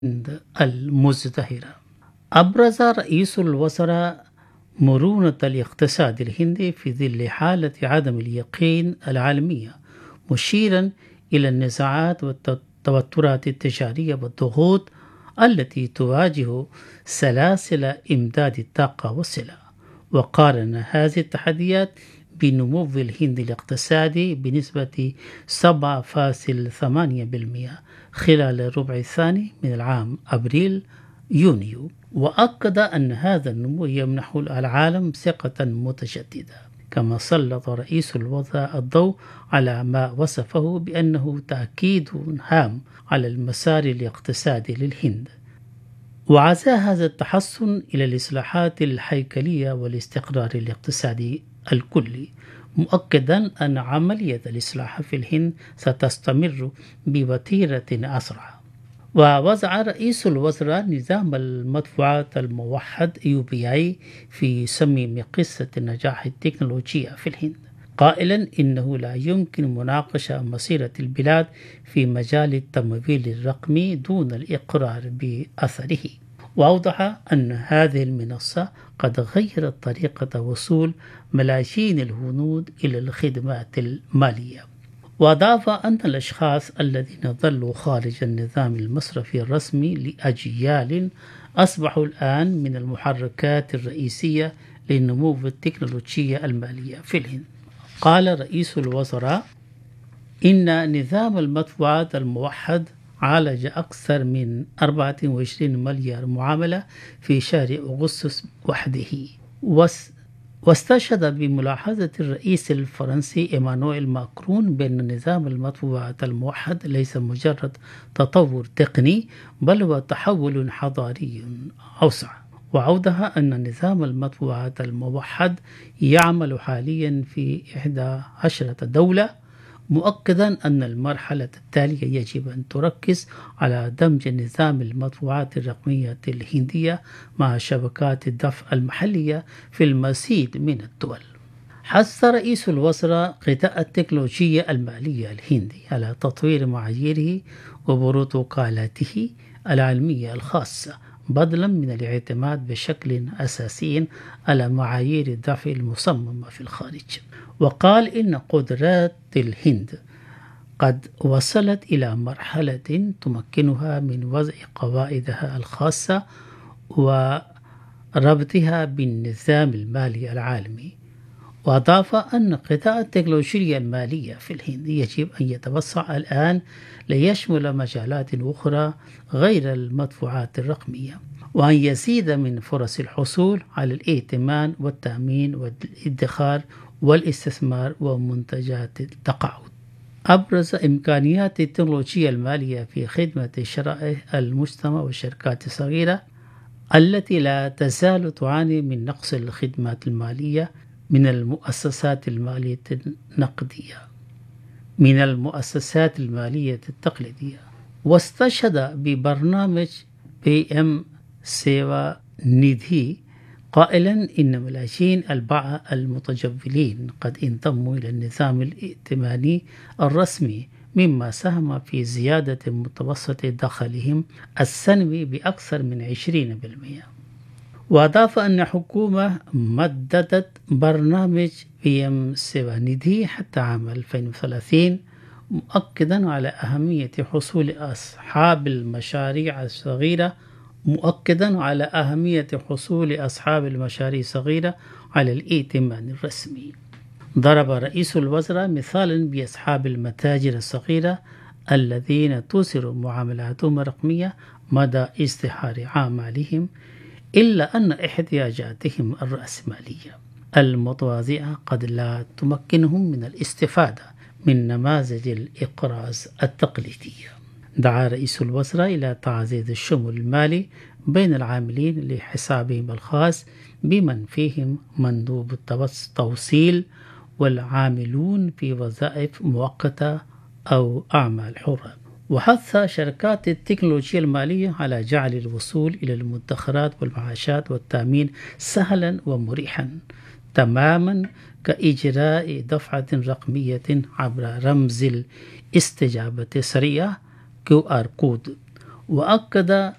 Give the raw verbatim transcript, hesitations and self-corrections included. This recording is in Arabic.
المزدهرة. أبرز رئيس الوزراء مرونة الاقتصاد الهندي في ظل حالة عدم اليقين العالمية، مشيرا إلى النزاعات والتوترات التجارية والضغوط التي تواجه سلاسل إمداد الطاقة والسلع. وقارن هذه التحديات بنمو الهند الاقتصادي بنسبة سبعة فاصلة ثمانية بالمئة خلال الربع الثاني من العام أبريل يونيو، وأكد أن هذا النمو يمنح العالم ثقة متجددة. كما سلط رئيس الوزراء الضوء على ما وصفه بأنه تأكيد هام على المسار الاقتصادي للهند، وعزا هذا التحسن إلى الإصلاحات الهيكلية والاستقرار الاقتصادي الكلي، مؤكدا أن عملية الإصلاح في الهند ستستمر بوتيرة أسرع. ووضع رئيس الوزراء نظام المدفوعات الموحد يو بي آي في صميم قصة نجاح التكنولوجيا في الهند، قائلا إنه لا يمكن مناقشة مسيرة البلاد في مجال التمويل الرقمي دون الإقرار بأثره. وأوضح أن هذه المنصة قد غيرت طريقة وصول ملايين الهنود إلى الخدمات المالية. وأضاف أن الأشخاص الذين ظلوا خارج النظام المصرفي الرسمي لأجيال أصبحوا الآن من المحركات الرئيسية لنمو التكنولوجيا المالية في الهند. قال رئيس الوزراء إن نظام المدفوعات الموحد عالج أكثر من أربعة وعشرين مليار معاملة في شهر أغسطس وحده، واستشهد بملاحظة الرئيس الفرنسي إيمانويل ماكرون بأن نظام المدفوعات الموحد ليس مجرد تطور تقني بل هو تحول حضاري أوسع. وأوضح أن نظام المدفوعات الموحد يعمل حاليا في إحدى عشرة دولة، مؤكدا أن المرحلة التالية يجب أن تركز على دمج نظام المدفوعات الرقمية الهندية مع شبكات الدفع المحلية في المزيد من الدول. حث رئيس الوزراء قطاع التكنولوجيا المالية الهندي على تطوير معاييره وبروتوكولاته العلمية الخاصة، بدلا من الاعتماد بشكل أساسي على معايير الدفع المصممة في الخارج. وقال إن قدرات الهند قد وصلت إلى مرحلة تمكنها من وضع قواعدها الخاصة وربطها بالنظام المالي العالمي. وأضاف أن قطاع التكنولوجيا المالية في الهند يجب أن يتوسع الآن ليشمل مجالات أخرى غير المدفوعات الرقمية، وأن يزيد من فرص الحصول على الائتمان والتأمين والادخار والاستثمار ومنتجات التقاعد. أبرز إمكانيات التكنولوجيا المالية في خدمة شرائح المجتمع والشركات الصغيرة التي لا تزال تعاني من نقص الخدمات المالية من المؤسسات المالية النقدية من المؤسسات المالية التقليدية. واستشهد ببرنامج بي إم سيوا نيدي قائلا إن ملايين الباعة المتجولين قد انضموا إلى النظام الائتماني الرسمي، مما ساهم في زيادة متوسط دخلهم السنوي بأكثر من عشرين بالمئة. وأضاف أن حكومة مددت برنامج بي إم سيوا نيدي حتى عام ألفين وثلاثين، مؤكدا على أهمية حصول أصحاب المشاريع الصغيرة مؤكدا على أهمية حصول أصحاب المشاريع الصغيرة على الائتمان الرسمي. ضرب رئيس الوزراء مثالا بأصحاب المتاجر الصغيرة الذين تظهر معاملاتهم الرقمية مدى ازدهار أعمالهم، إلا أن احتياجاتهم الرأسمالية المتواضعة قد لا تمكنهم من الاستفادة من نماذج الإقراض التقليدية. دعا رئيس الوزراء إلى تعزيز الشمول المالي بين العاملين لحسابهم الخاص بمن فيهم مندوب التوصيل والعاملون في وظائف مؤقتة أو أعمال حرة. وحث شركات التكنولوجيا المالية على جعل الوصول إلى المدخرات والمعاشات والتأمين سهلا ومريحا، تماما كإجراء دفعة رقمية عبر رمز الاستجابة السريعة كيو آر كود. وأكد